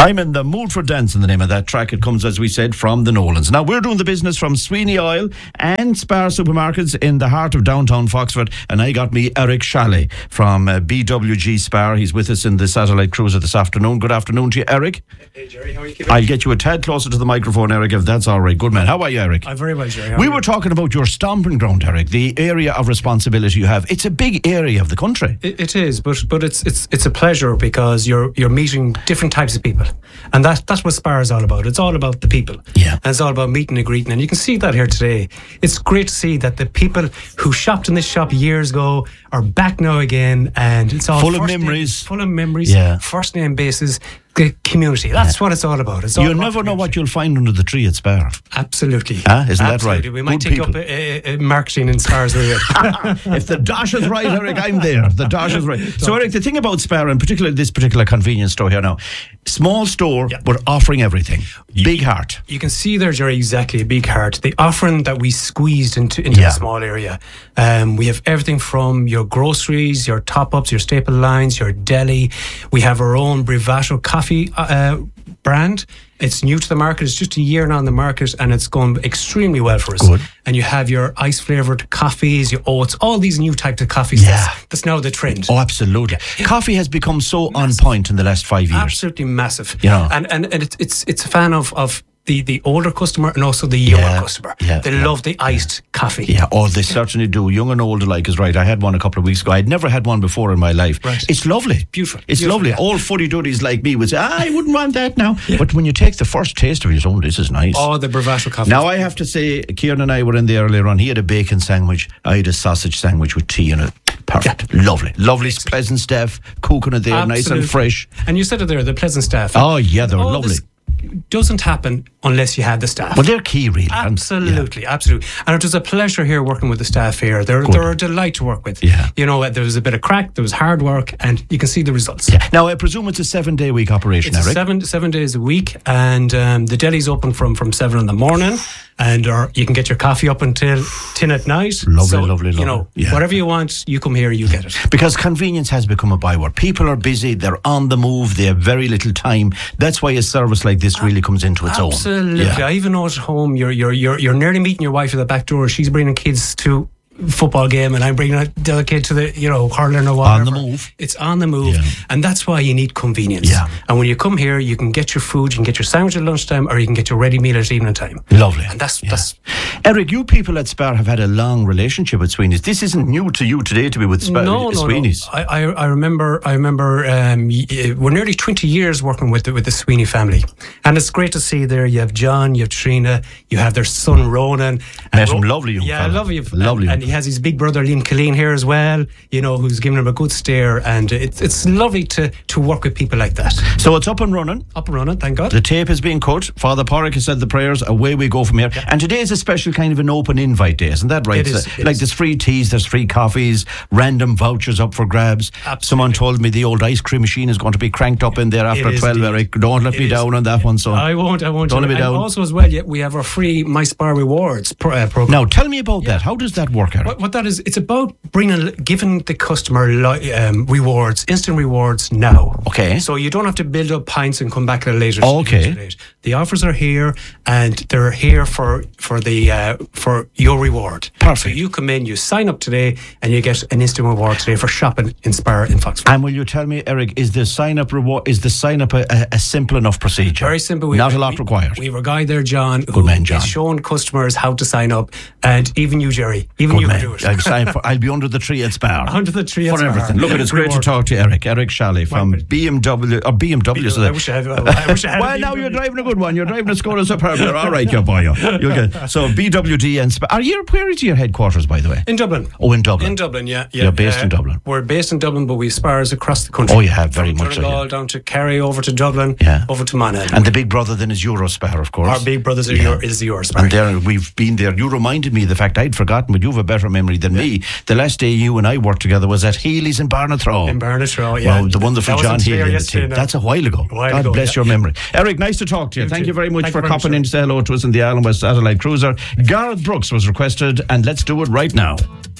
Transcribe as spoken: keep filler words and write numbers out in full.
I'm in the mood for dancing, the name of that track. It comes, as we said, from the Nolans. Now, we're doing the business from Sweeney Oil and Spar Supermarkets in the heart of downtown Foxford. And I got me Eric Shalley from uh, B W G Spar. He's with us in the Satellite Cruiser this afternoon. Good afternoon to you, Eric. Hey, Jerry, how are you keeping? I'll get you a tad closer to the microphone, Eric, if that's all right. Good man. How are you, Eric? I'm very well, Jerry. How we are were you? talking about your stomping ground, Eric, the area of responsibility you have. It's a big area of the country. It, it is, but but it's it's it's a pleasure because you're you're meeting different types of people, and that that's what Spar is all about. It's all about the people. Yeah. And it's all about meeting and greeting, and you can see that here today. It's great to see that the people who shopped in this shop years ago are back now again, and it's all Full of first memories. name, full of memories. Yeah. First name basis. The community. That's yeah. what it's all about. It's all you about never know community. what you'll find under the tree at Spar. Absolutely. Ah, isn't Absolutely. that right? We might Good take people. up a, a, a marketing in Spar's area. If the dash is right, Eric, I'm there. The dash is right. So, Eric, the thing about Spar, and particularly this particular convenience store here now, small store, yeah. but offering everything. Big heart. You can see there, Jerry, exactly, a big heart. The offering that we squeezed into, into Yeah. a small area. Um, we have everything from your groceries, your top-ups, your staple lines, your deli. We have our own Brivato coffee uh, brand. It's new to the market. It's just a year now on the market, and it's going extremely well for us. Good. And you have your ice-flavoured coffees, your oats, all these new types of coffees. Yeah. That's, that's now the trend. Oh, absolutely. Yeah. Coffee has become so Massive. on point in the last five years. Absolutely massive. You know. And and, and it's, it's it's a fan of, of the, the older customer and also the younger Yeah, customer. yeah, they yeah, love the iced coffee. Yeah, oh, they certainly do. Young and old alike is right. I had one a couple of weeks ago. I'd never had one before in my life. Right. It's lovely. Beautiful. It's Beautiful, lovely. yeah. All fuddy-duddies like me would say, ah, I wouldn't want that now. Yeah. But when you take the first taste of it, oh, this is nice. Oh, the Brivato coffee. Now, I have to say, Kieran and I were in there earlier on. He had a bacon sandwich. I had a sausage sandwich with tea in it. Perfect. Yeah. Lovely. Lovely, pleasant staff. Cooking it there, Absolutely. nice and fresh. And you said it there, the pleasant staff. Oh, yeah, they were All lovely. this doesn't happen unless you have the staff. Well, they're key, really. Absolutely, Yeah. absolutely. And it was a pleasure here working with the staff here. They're, they're a delight to work with. Yeah. You know, there was a bit of crack, there was hard work, and you can see the results. Yeah. Now, I presume it's a seven-day week operation, It's Eric? seven seven days a week, and um, the deli's open from, from seven in the morning, and or you can get your coffee up until ten at night. Lovely, so, lovely, You lovely. know, Yeah. whatever you want, you come here, you get it. Because convenience has become a byword. People are busy, they're on the move, they have very little time. That's why a service like this really comes into its Absolutely. own. Yeah. I even know at home, you're you're you're you're nearly meeting your wife at the back door. She's bringing kids to football game, and I'm bringing the other kid to the, you know, hurling or whatever. On the move. It's on the move, Yeah. and that's why you need convenience. Yeah. And when you come here, you can get your food, you can get your sandwich at lunchtime, or you can get your ready meal at evening time. Lovely. And that's Yeah. that's Eric, you people at Spar have had a long relationship with Sweeney's. This isn't new to you today to be with Spar, no, no, Sweeney's. no. I, I I remember I remember um, y- uh, we're nearly twenty years working with the, with the Sweeney family, and it's great to see there. You have John, you have Trina, you have their son Ronan. Met him, lovely young Yeah, fella. lovely, Lovely And, and he has his big brother Liam Killeen here as well. You know, who's giving him a good stare, and it's it's lovely to to work with people like that. So it's up and running. Up and running, thank God. The tape is being cut. Father Porrick has said the prayers. Away we go from here. Yeah. And today is a special kind of an open invite day, isn't that right? It is, So, it like is. there's free teas, there's free coffees, random vouchers up for grabs. Absolutely. Someone told me the old ice cream machine is going to be cranked up in there after It is twelve, indeed. Eric. Don't let It me is. down on that one, son. I won't. I won't. Don't let me and down. also as well, yeah, we have our free My Spar Rewards pro, uh, program. Now, tell me about that. How does that work, Eric? What, what that is, it's about bringing, giving the customer li- um, rewards, instant rewards now. Okay. So you don't have to build up pints and come back at a later. Okay. later date. The offers are here, and they're here for for the uh, for your reward. Perfect. So you come in, you sign up today, and you get an instant reward today for shopping in Spar in Foxford. And will you tell me, Eric, is the sign up reward? Is the sign up a, a, a simple enough procedure? Very simple. We, Not a lot we, required. We have a guy there, John, who man, John. is showing customers how to sign up, and even you, Jerry, even Good you man. can do it. I'll, sign for, I'll be under the tree at Spar. Under the tree at for Spar. everything. Look, it's great to Reward. talk to Eric. Eric Shalley from Well, B M W or B M W. so I that- wish I had. I wish I had. well, a now B M W. you're driving a good one. You're driving a Skoda Superb. You're all right, you boy. You'll get so B W D and Spar. Are you where is your headquarters, by the way? In Dublin. Oh, in Dublin. In Dublin, yeah. yeah. You're based in Dublin. We're based in Dublin, but we have Spars across the country. Oh, you have very From much so, Donegal yeah. down to Kerry, over to Dublin, Yeah. over to Monaghan. And the big brother then is Eurospar, of course. Our big brothers are Yeah. your, is the Eurospar. And there we've been there. You reminded me of the fact I'd forgotten, but you have a better memory than me. The last day you and I worked together was at Healy's in Barnathrow. In Barnathrow, yeah. Well, the wonderful That John wasn't Healy clear in the yesterday, team. no. That's a while ago. A while God ago, bless yeah. your memory. Eric, nice to talk to you. You Thank too. you very much Thank for you very much, copping in sir. to say hello to us in the Island West Satellite Cruiser. Gareth Brooks was requested, and let's do it right now.